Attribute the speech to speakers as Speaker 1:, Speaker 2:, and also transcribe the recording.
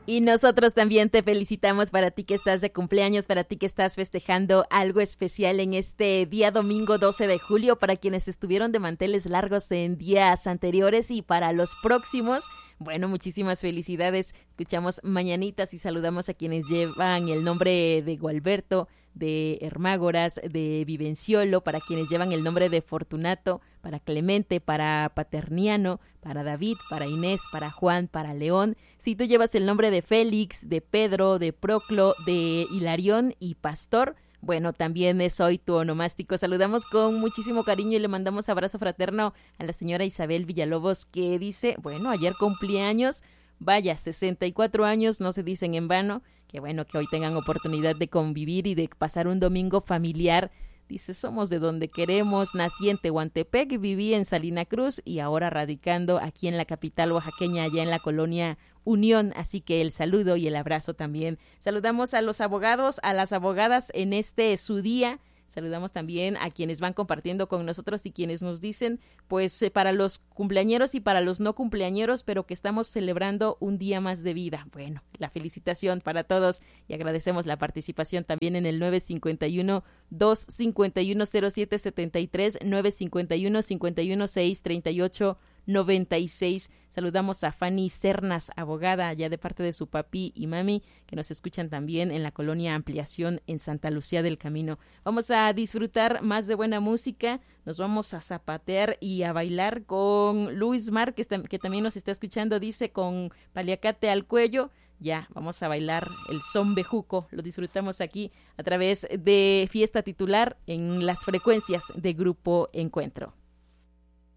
Speaker 1: Y nosotros también te felicitamos para ti que estás de cumpleaños, para ti que estás festejando algo especial en este día domingo 12 de julio, para quienes estuvieron de manteles largos en días anteriores y para los próximos. Bueno, muchísimas felicidades. Escuchamos mañanitas y saludamos a quienes llevan el nombre de Gualberto, de Hermágoras, de Vivenciolo, para quienes llevan el nombre de Fortunato, para Clemente, para Paterniano, para David, para Inés, para Juan, para León. Si tú llevas el nombre de Félix, de Pedro, de Proclo, de Hilarión y Pastor, bueno, también es hoy tu onomástico. Saludamos con muchísimo cariño y le mandamos abrazo fraterno a la señora Isabel Villalobos, que dice, bueno, ayer cumpleaños, vaya, 64 años, no se dicen en vano. Qué bueno que hoy tengan oportunidad de convivir y de pasar un domingo familiar. Dice, somos de donde queremos, nací en Tehuantepec, viví en Salina Cruz y ahora radicando aquí en la capital oaxaqueña, allá en la colonia Unión. Así que el saludo y el abrazo también. Saludamos a los abogados, a las abogadas en este su día. Saludamos también a quienes van compartiendo con nosotros y quienes nos dicen, pues para los cumpleañeros y para los no cumpleañeros, pero que estamos celebrando un día más de vida. Bueno, la felicitación para todos y agradecemos la participación también en el 951-251-0773, 951-516-3896. Saludamos a Fanny Cernas, abogada, ya de parte de su papi y mami, que nos escuchan también en la colonia Ampliación en Santa Lucía del Camino. Vamos a disfrutar más de buena música, nos vamos a zapatear y a bailar con Luis Mar, que también nos está escuchando, dice, con paliacate al cuello. Ya, vamos a bailar el son bejuco, lo disfrutamos aquí a través de Fiesta Titular en las frecuencias de Grupo Encuentro.